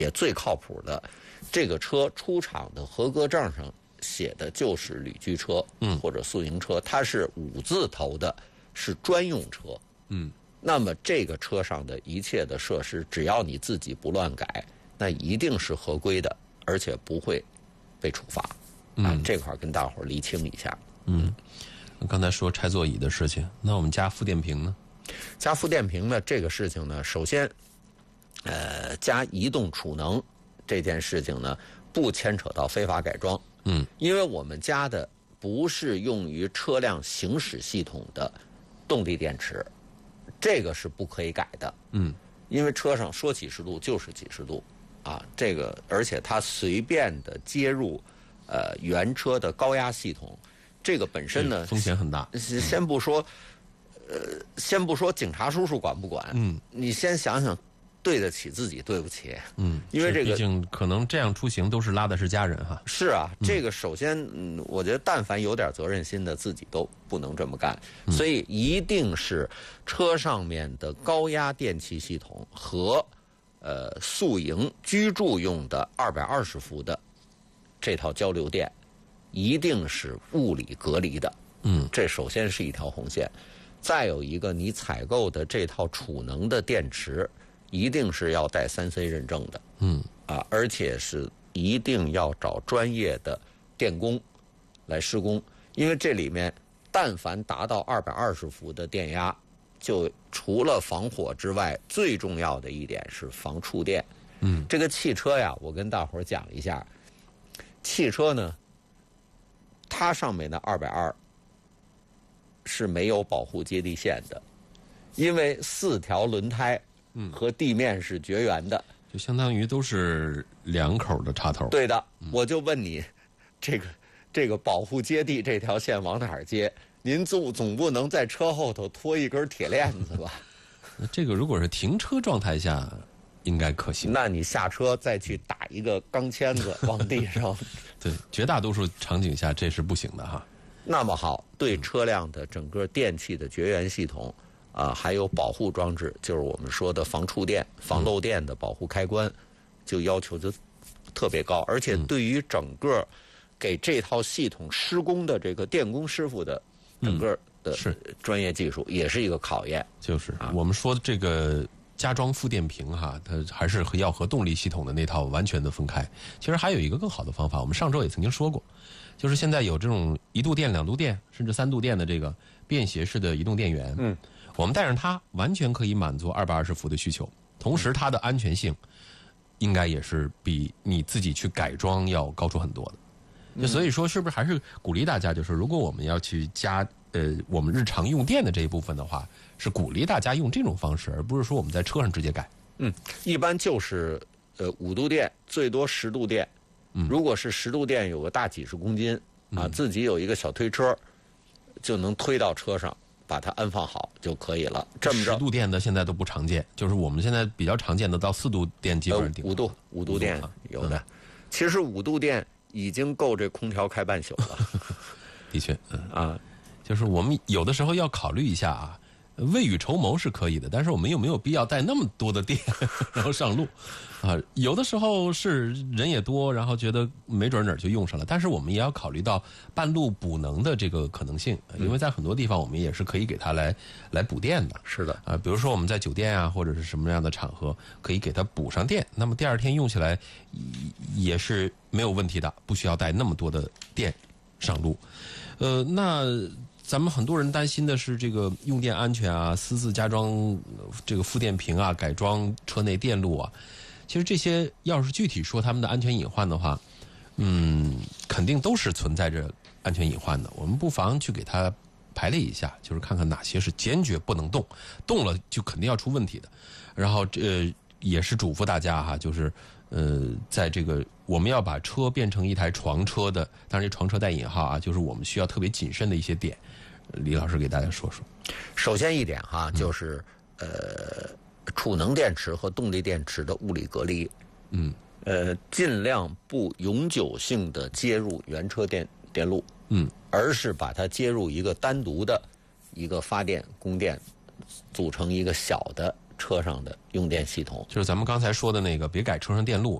也最靠谱的，这个车出厂的合格证上写的就是旅居车，或者宿营车，它是5字头的，是专用车，那么这个车上的一切的设施，只要你自己不乱改，那一定是合规的，而且不会被处罚。这块跟大伙儿厘清一下。 刚才说拆座椅的事情，那我们加负电瓶呢？ 加负电瓶呢，这个事情呢，首先，加移动储能这件事情呢，不牵扯到非法改装。因为我们加的不是用于车辆行驶系统的动力电池，这个是不可以改的。因为车上说几十度就是几十度啊，这个而且它随便的接入原车的高压系统，这个本身呢风险很大。 先不说警察叔叔管不管，你先想想对得起自己对不起。因为这个毕竟可能这样出行都是拉的是家人哈。 是啊，这个首先我觉得但凡有点责任心的自己都不能这么干。所以一定是车上面的高压电气系统和宿营居住用的220伏的这套交流电一定是物理隔离的。这首先是一条红线。再有一个，你采购的这套储能的电池一定是要带3C 认证的。而且是一定要找专业的电工来施工，因为这里面但凡达到220伏的电压，就除了防火之外，最重要的一点是防触电。这个汽车呀，我跟大伙儿讲一下，汽车呢，它上面的220是没有保护接地线的，因为4条轮胎和地面是绝缘的， 就相当于都是2口的插头。 对的，我就问你，这个保护接地这条线往哪儿接？您总不能在车后头拖一根铁链子吧？ 这个如果是停车状态下，应该可行。 那你下车再去打一个钢签子往地上， 对，绝大多数场景下这是不行的哈。 那么好，对车辆的整个电气的绝缘系统还有保护装置，就是我们说的防触电、防漏电的保护开关，就要求就特别高，而且对于整个给这套系统施工的这个电工师傅的整个的专业技术，也是一个考验。 就是我们说的这个加装负电瓶哈，它还是要和动力系统的那套完全的分开。其实还有一个更好的方法，我们上周也曾经说过，就是现在有这种1度电、2度电甚至3度电的这个便携式的移动电源。我们带上它完全可以满足220伏的需求，同时它的安全性应该也是比你自己去改装要高出很多的。所以说是不是还是鼓励大家，就是如果我们要去加我们日常用电的这一部分的话，是鼓励大家用这种方式，而不是说我们在车上直接改。 一般就是5度电，最多10度电。如果是10度电，有个大几十公斤自己有一个小推车，就能推到车上，把它安放好就可以了。这么着，10 度电的现在都不常见，就是我们现在比较常见的到4度电基本上顶。 5度电有的。其实5度电已经够这空调开半宿了。 的确，就是我们有的时候要考虑一下啊，未雨绸缪是可以的，但是我们有没有必要带那么多的电然后上路有的时候是人也多，然后觉得没准哪儿就用上了，但是我们也要考虑到半路补能的这个可能性，因为在很多地方我们也是可以给它来补电的。 是的比如说我们在酒店或者是什么样的场合可以给它补上电，那么第2天用起来也是没有问题的，不需要带那么多的电上路。那咱们很多人担心的是这个用电安全私自加装这个负电瓶改装车内电路其实这些要是具体说他们的安全隐患的话，肯定都是存在着安全隐患的。我们不妨去给它排列一下，就是看看哪些是坚决不能动，动了就肯定要出问题的。然后也是嘱咐大家就是在这个我们要把车变成一台床车的，当然这床车带引号就是我们需要特别谨慎的一些点，李老师给大家说说。 首先一点就是储能电池和动力电池的物理隔离。尽量不永久性的接入原车电路。而是把它接入一个单独的一个发电供电，组成一个小的车上的用电系统。 就是咱们刚才说的那个，别改车上电路，